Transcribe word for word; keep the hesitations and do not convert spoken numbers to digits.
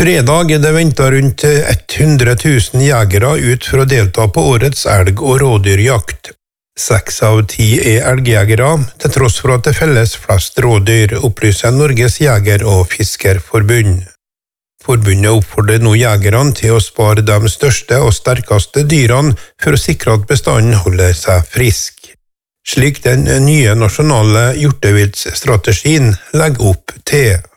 Fredag er det ventet rundt hundre tusen jegere ut for å delta på årets elg- og rådyrjakt. Seks av ti er elgjegere, til tross for at det felles flest rådyr, opplyser Norges Jeger- og Fiskerforbund. Forbundet oppfordrer nå jegerne til å spare de største og sterkeste dyrene for å sikre at bestanden holder seg frisk, slik den nye nasjonale hjorteviltstrategien legger opp til.